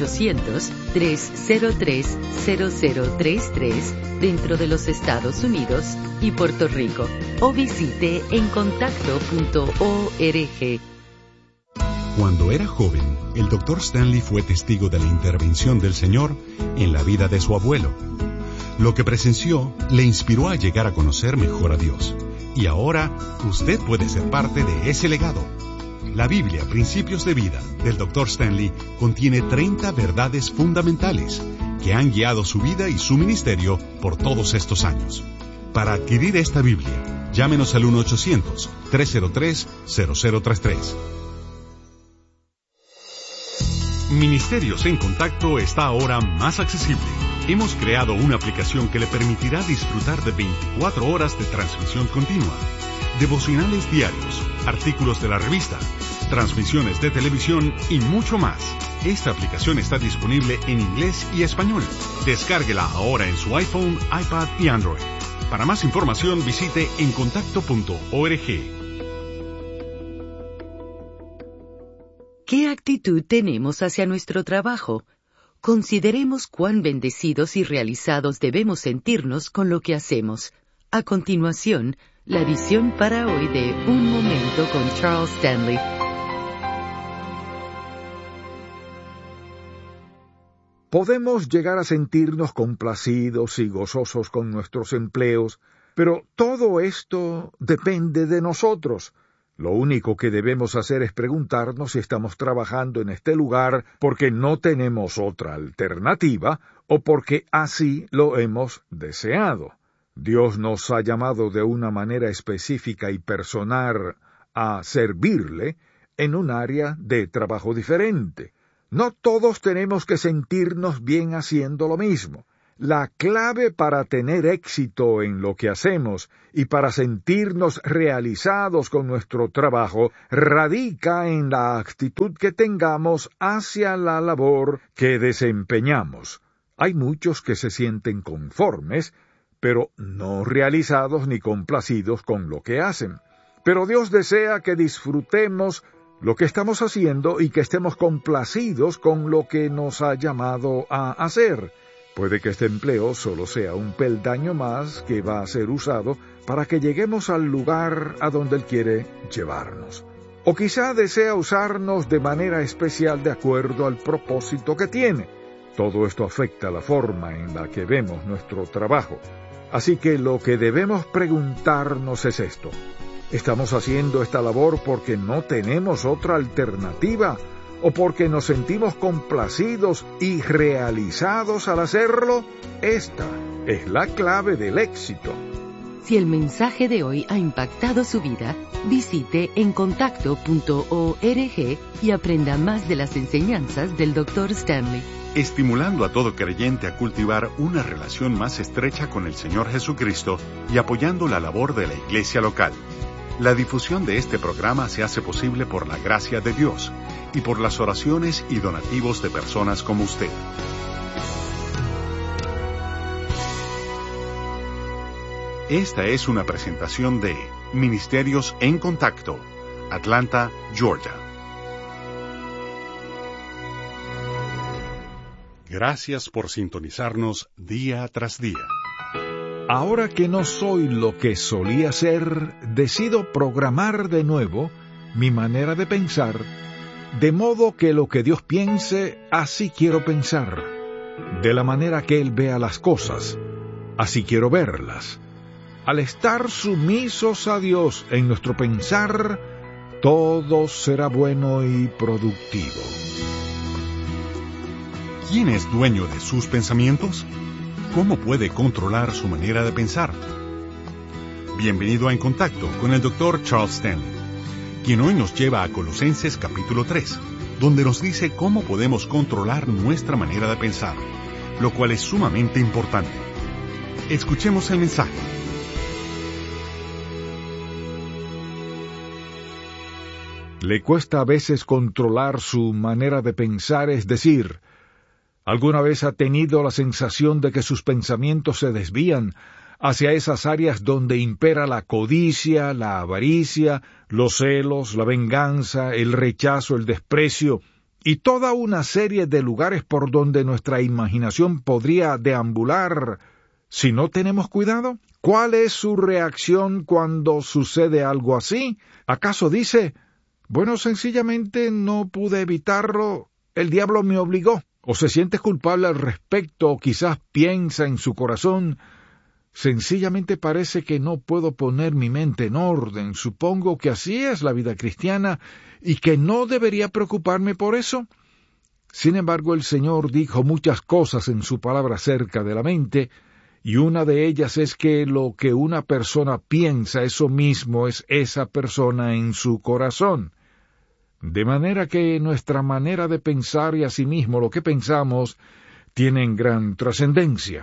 1-800-303-0033 dentro de los Estados Unidos y Puerto Rico o visite encontacto.org. Cuando era joven, el Dr. Stanley fue testigo de la intervención del Señor en la vida de su abuelo. Lo que presenció le inspiró a llegar a conocer mejor a Dios. Y ahora usted puede ser parte de ese legado. La Biblia, Principios de Vida, del Dr. Stanley, contiene 30 verdades fundamentales que han guiado su vida y su ministerio por todos estos años. Para adquirir esta Biblia, llámenos al 1-800-303-0033. Ministerios en Contacto está ahora más accesible. Hemos creado una aplicación que le permitirá disfrutar de 24 horas de transmisión continua, devocionales diarios, artículos de la revista, transmisiones de televisión y mucho más. Esta aplicación está disponible en inglés y español. Descárguela ahora en su iPhone, iPad y Android. Para más información visite encontacto.org. ¿Qué actitud tenemos hacia nuestro trabajo? Consideremos cuán bendecidos y realizados debemos sentirnos con lo que hacemos. A continuación, la edición para hoy de Un Momento con Charles Stanley. Podemos llegar a sentirnos complacidos y gozosos con nuestros empleos, pero todo esto depende de nosotros. Lo único que debemos hacer es preguntarnos si estamos trabajando en este lugar porque no tenemos otra alternativa o porque así lo hemos deseado. Dios nos ha llamado de una manera específica y personal a servirle en un área de trabajo diferente. No todos tenemos que sentirnos bien haciendo lo mismo. La clave para tener éxito en lo que hacemos y para sentirnos realizados con nuestro trabajo radica en la actitud que tengamos hacia la labor que desempeñamos. Hay muchos que se sienten conformes, pero no realizados ni complacidos con lo que hacen. Pero Dios desea que disfrutemos lo que estamos haciendo y que estemos complacidos con lo que nos ha llamado a hacer. Puede que este empleo solo sea un peldaño más que va a ser usado para que lleguemos al lugar a donde Él quiere llevarnos. O quizá desea usarnos de manera especial de acuerdo al propósito que tiene. Todo esto afecta la forma en la que vemos nuestro trabajo. Así que lo que debemos preguntarnos es esto: ¿estamos haciendo esta labor porque no tenemos otra alternativa o porque nos sentimos complacidos y realizados al hacerlo? Esta es la clave del éxito. Si el mensaje de hoy ha impactado su vida, visite encontacto.org y aprenda más de las enseñanzas del Dr. Stanley. Estimulando a todo creyente a cultivar una relación más estrecha con el Señor Jesucristo y apoyando la labor de la iglesia local. La difusión de este programa se hace posible por la gracia de Dios y por las oraciones y donativos de personas como usted. Esta es una presentación de Ministerios en Contacto, Atlanta, Georgia. Gracias por sintonizarnos día tras día. Ahora que no soy lo que solía ser, decido programar de nuevo mi manera de pensar, de modo que lo que Dios piense, así quiero pensar. De la manera que Él vea las cosas, así quiero verlas. Al estar sumisos a Dios en nuestro pensar, todo será bueno y productivo. ¿Quién es dueño de sus pensamientos? ¿Cómo puede controlar su manera de pensar? Bienvenido a En Contacto con el Dr. Charles Stanley, quien hoy nos lleva a Colosenses capítulo 3, donde nos dice cómo podemos controlar nuestra manera de pensar, lo cual es sumamente importante. Escuchemos el mensaje. Le cuesta a veces controlar su manera de pensar, es decir, ¿alguna vez ha tenido la sensación de que sus pensamientos se desvían hacia esas áreas donde impera la codicia, la avaricia, los celos, la venganza, el rechazo, el desprecio y toda una serie de lugares por donde nuestra imaginación podría deambular si no tenemos cuidado? ¿Cuál es su reacción cuando sucede algo así? ¿Acaso dice, bueno, sencillamente no pude evitarlo, el diablo me obligó? ¿O se siente culpable al respecto, o quizás piensa en su corazón, sencillamente parece que no puedo poner mi mente en orden, supongo que así es la vida cristiana, y que no debería preocuparme por eso? Sin embargo, el Señor dijo muchas cosas en su palabra acerca de la mente, y una de ellas es que lo que una persona piensa, eso mismo es esa persona en su corazón. De manera que nuestra manera de pensar y asimismo lo que pensamos tienen gran trascendencia.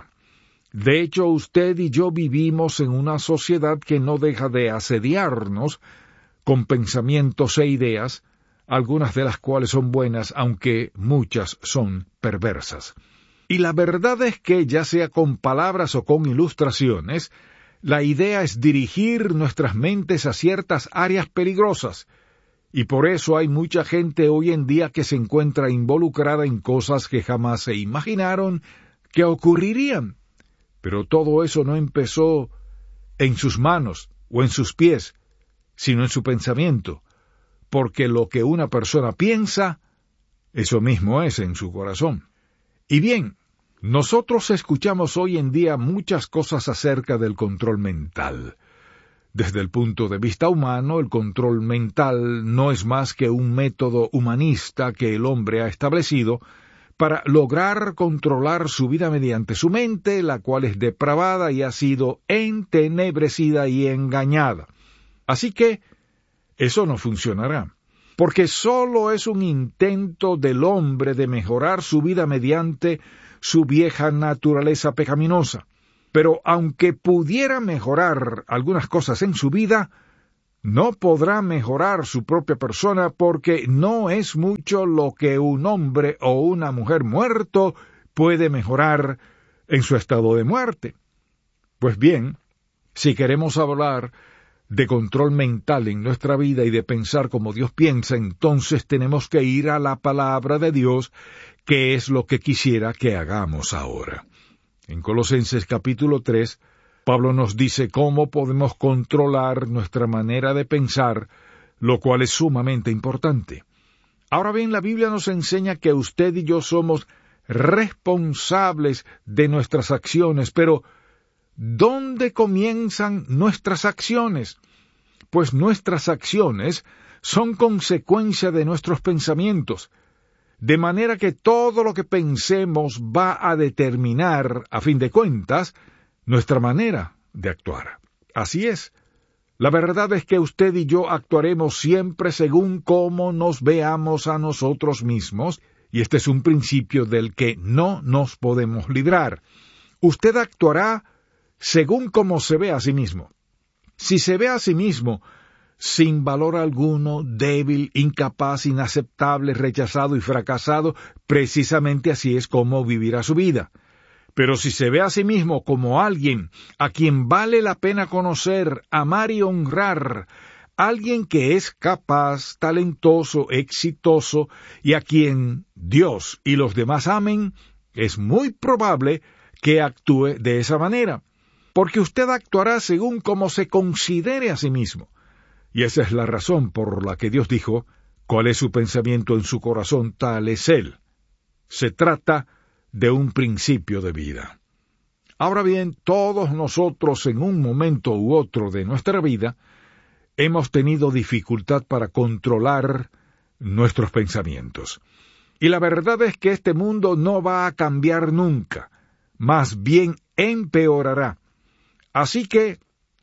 De hecho, usted y yo vivimos en una sociedad que no deja de asediarnos con pensamientos e ideas, algunas de las cuales son buenas, aunque muchas son perversas. Y la verdad es que, ya sea con palabras o con ilustraciones, la idea es dirigir nuestras mentes a ciertas áreas peligrosas, y por eso hay mucha gente hoy en día que se encuentra involucrada en cosas que jamás se imaginaron que ocurrirían. Pero todo eso no empezó en sus manos o en sus pies, sino en su pensamiento, porque lo que una persona piensa, eso mismo es en su corazón. Y bien, nosotros escuchamos hoy en día muchas cosas acerca del control mental. Desde el punto de vista humano, el control mental no es más que un método humanista que el hombre ha establecido para lograr controlar su vida mediante su mente, la cual es depravada y ha sido entenebrecida y engañada. Así que eso no funcionará, porque solo es un intento del hombre de mejorar su vida mediante su vieja naturaleza pecaminosa. Pero aunque pudiera mejorar algunas cosas en su vida, no podrá mejorar su propia persona, porque no es mucho lo que un hombre o una mujer muerto puede mejorar en su estado de muerte. Pues bien, si queremos hablar de control mental en nuestra vida y de pensar como Dios piensa, entonces tenemos que ir a la palabra de Dios, que es lo que quisiera que hagamos ahora. En Colosenses capítulo 3, Pablo nos dice cómo podemos controlar nuestra manera de pensar, lo cual es sumamente importante. Ahora bien, la Biblia nos enseña que usted y yo somos responsables de nuestras acciones, pero ¿dónde comienzan nuestras acciones? Pues nuestras acciones son consecuencia de nuestros pensamientos, de manera que todo lo que pensemos va a determinar, a fin de cuentas, nuestra manera de actuar. Así es. La verdad es que usted y yo actuaremos siempre según cómo nos veamos a nosotros mismos, y este es un principio del que no nos podemos librar. Usted actuará según cómo se ve a sí mismo. Si se ve a sí mismo sin valor alguno, débil, incapaz, inaceptable, rechazado y fracasado, precisamente así es como vivirá su vida. Pero si se ve a sí mismo como alguien a quien vale la pena conocer, amar y honrar, alguien que es capaz, talentoso, exitoso, y a quien Dios y los demás amen, es muy probable que actúe de esa manera, porque usted actuará según cómo se considere a sí mismo. Y esa es la razón por la que Dios dijo, ¿cuál es su pensamiento en su corazón? Tal es él. Se trata de un principio de vida. Ahora bien, todos nosotros en un momento u otro de nuestra vida hemos tenido dificultad para controlar nuestros pensamientos. Y la verdad es que este mundo no va a cambiar nunca, más bien empeorará. Así que,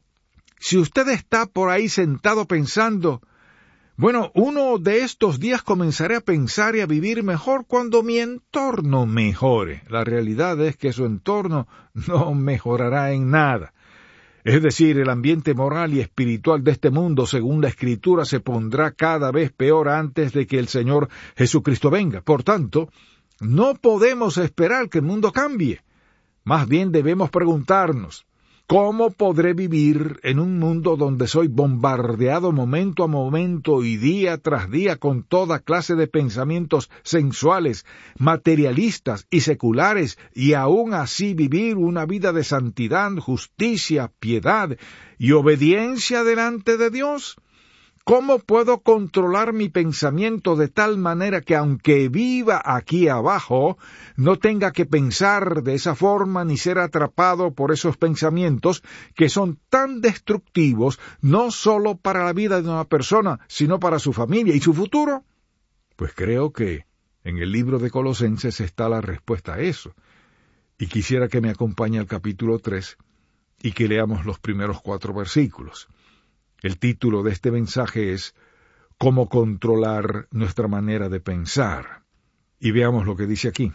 si usted está por ahí sentado pensando, bueno, uno de estos días comenzaré a pensar y a vivir mejor cuando mi entorno mejore. La realidad es que su entorno no mejorará en nada. Es decir, el ambiente moral y espiritual de este mundo, según la Escritura, se pondrá cada vez peor antes de que el Señor Jesucristo venga. Por tanto, no podemos esperar que el mundo cambie. Más bien debemos preguntarnos, ¿cómo podré vivir en un mundo donde soy bombardeado momento a momento y día tras día con toda clase de pensamientos sensuales, materialistas y seculares, y aún así vivir una vida de santidad, justicia, piedad y obediencia delante de Dios? ¿Cómo puedo controlar mi pensamiento de tal manera que aunque viva aquí abajo, no tenga que pensar de esa forma ni ser atrapado por esos pensamientos que son tan destructivos no solo para la vida de una persona, sino para su familia y su futuro? Pues creo que en el libro de Colosenses está la respuesta a eso. Y quisiera que me acompañe al capítulo 3 y que leamos los primeros 4 versículos. El título de este mensaje es ¿Cómo controlar nuestra manera de pensar? Y veamos lo que dice aquí.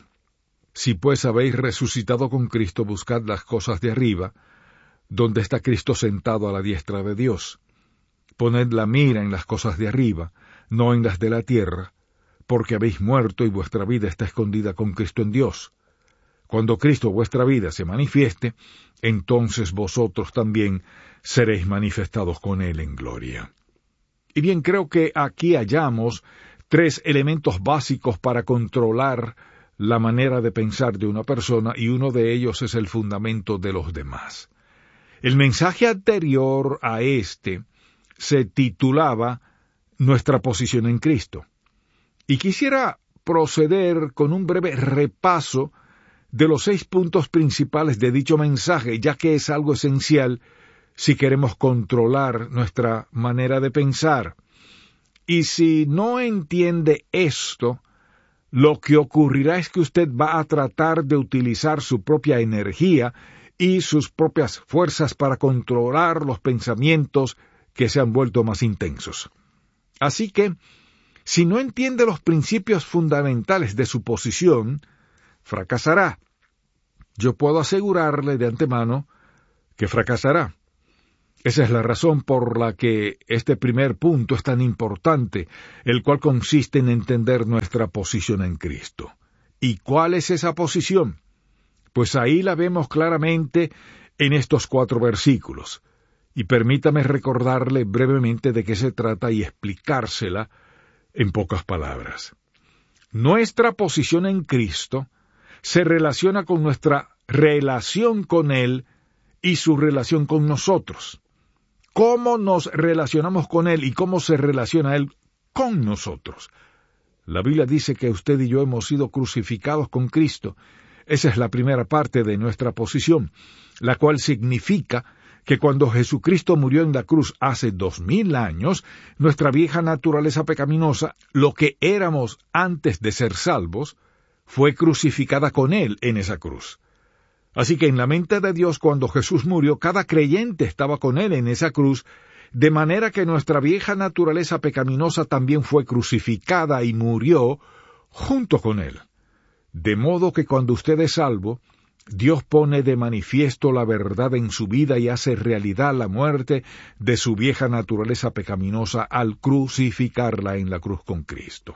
Si pues habéis resucitado con Cristo, buscad las cosas de arriba, donde está Cristo sentado a la diestra de Dios. Poned la mira en las cosas de arriba, no en las de la tierra, porque habéis muerto y vuestra vida está escondida con Cristo en Dios. Cuando Cristo vuestra vida se manifieste, entonces vosotros también seréis manifestados con Él en gloria. Y bien, creo que aquí hallamos 3 elementos básicos para controlar la manera de pensar de una persona, y uno de ellos es el fundamento de los demás. El mensaje anterior a este se titulaba Nuestra posición en Cristo. Y quisiera proceder con un breve repaso de los 6 puntos principales de dicho mensaje, ya que es algo esencial si queremos controlar nuestra manera de pensar. Y si no entiende esto, lo que ocurrirá es que usted va a tratar de utilizar su propia energía y sus propias fuerzas para controlar los pensamientos que se han vuelto más intensos. Así que, si no entiende los principios fundamentales de su posición, fracasará. Yo puedo asegurarle de antemano que fracasará. Esa es la razón por la que este primer punto es tan importante, el cual consiste en entender nuestra posición en Cristo. ¿Y cuál es esa posición? Pues ahí la vemos claramente en estos 4 versículos. Y permítame recordarle brevemente de qué se trata y explicársela en pocas palabras. Nuestra posición en Cristo se relaciona con nuestra relación con Él y su relación con nosotros. ¿Cómo nos relacionamos con Él y cómo se relaciona Él con nosotros? La Biblia dice que usted y yo hemos sido crucificados con Cristo. Esa es la primera parte de nuestra posición, la cual significa que cuando Jesucristo murió en la cruz hace 2000 años, nuestra vieja naturaleza pecaminosa, lo que éramos antes de ser salvos, fue crucificada con Él en esa cruz. Así que en la mente de Dios, cuando Jesús murió, cada creyente estaba con Él en esa cruz, de manera que nuestra vieja naturaleza pecaminosa también fue crucificada y murió junto con Él. De modo que cuando usted es salvo, Dios pone de manifiesto la verdad en su vida y hace realidad la muerte de su vieja naturaleza pecaminosa al crucificarla en la cruz con Cristo.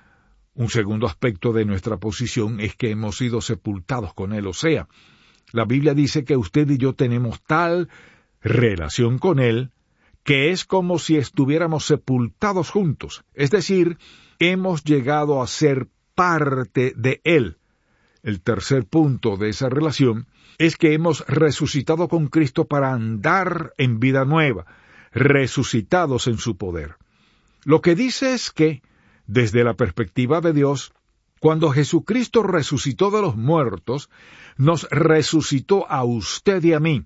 Un segundo aspecto de nuestra posición es que hemos sido sepultados con Él, o sea, la Biblia dice que usted y yo tenemos tal relación con Él que es como si estuviéramos sepultados juntos, es decir, hemos llegado a ser parte de Él. El tercer punto de esa relación es que hemos resucitado con Cristo para andar en vida nueva, resucitados en su poder. Lo que dice es que, desde la perspectiva de Dios, cuando Jesucristo resucitó de los muertos, nos resucitó a usted y a mí.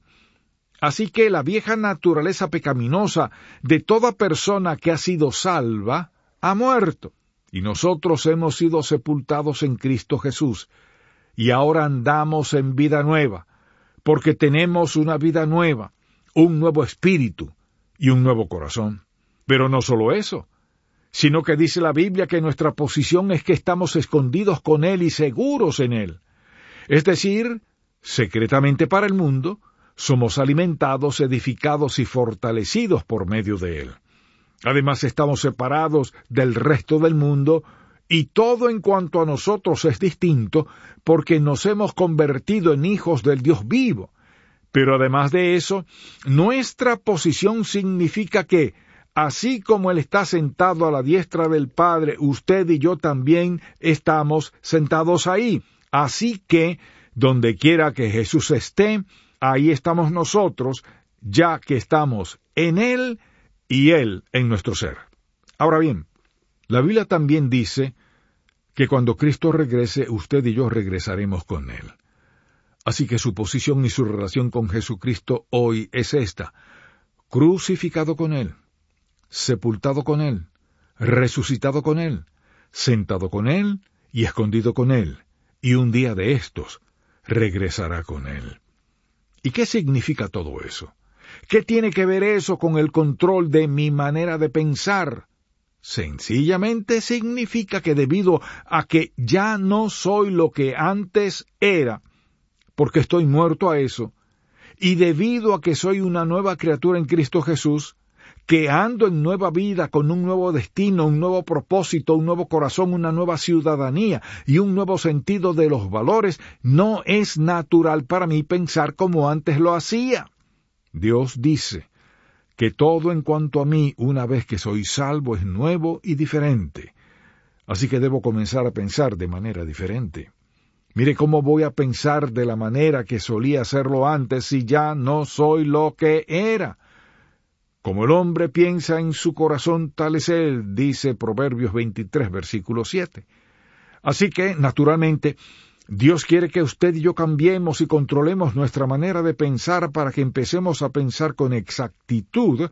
Así que la vieja naturaleza pecaminosa de toda persona que ha sido salva ha muerto, y nosotros hemos sido sepultados en Cristo Jesús, y ahora andamos en vida nueva, porque tenemos una vida nueva, un nuevo espíritu y un nuevo corazón. Pero no solo eso, sino que dice la Biblia que nuestra posición es que estamos escondidos con Él y seguros en Él. Es decir, secretamente para el mundo, somos alimentados, edificados y fortalecidos por medio de Él. Además, estamos separados del resto del mundo, y todo en cuanto a nosotros es distinto, porque nos hemos convertido en hijos del Dios vivo. Pero además de eso, nuestra posición significa que, así como Él está sentado a la diestra del Padre, usted y yo también estamos sentados ahí. Así que, donde quiera que Jesús esté, ahí estamos nosotros, ya que estamos en Él y Él en nuestro ser. Ahora bien, la Biblia también dice que cuando Cristo regrese, usted y yo regresaremos con Él. Así que su posición y su relación con Jesucristo hoy es esta: crucificado con Él, sepultado con Él, resucitado con Él, sentado con Él y escondido con Él, y un día de estos regresará con Él. ¿Y qué significa todo eso? ¿Qué tiene que ver eso con el control de mi manera de pensar? Sencillamente significa que debido a que ya no soy lo que antes era, porque estoy muerto a eso, y debido a que soy una nueva criatura en Cristo Jesús, que ando en nueva vida con un nuevo destino, un nuevo propósito, un nuevo corazón, una nueva ciudadanía y un nuevo sentido de los valores, no es natural para mí pensar como antes lo hacía. Dios dice que todo en cuanto a mí, una vez que soy salvo, es nuevo y diferente. Así que debo comenzar a pensar de manera diferente. Mire cómo voy a pensar de la manera que solía hacerlo antes si ya no soy lo que era. Como el hombre piensa en su corazón, tal es él, dice Proverbios 23, versículo 7. Así que, naturalmente, Dios quiere que usted y yo cambiemos y controlemos nuestra manera de pensar para que empecemos a pensar con exactitud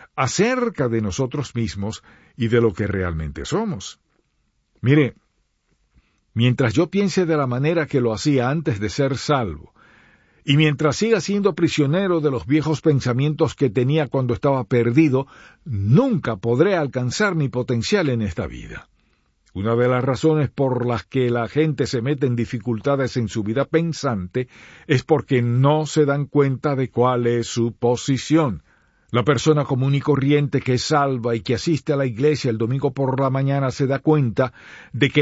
acerca de nosotros mismos y de lo que realmente somos. Mire, Mientras yo piense de la manera que lo hacía antes de ser salvo, y mientras siga siendo prisionero de los viejos pensamientos que tenía cuando estaba perdido, nunca podré alcanzar mi potencial en esta vida. Una de las razones por las que la gente se mete en dificultades en su vida pensante es porque no se dan cuenta de cuál es su posición. La persona común y corriente que es salva y que asiste a la iglesia el domingo por la mañana se da cuenta de que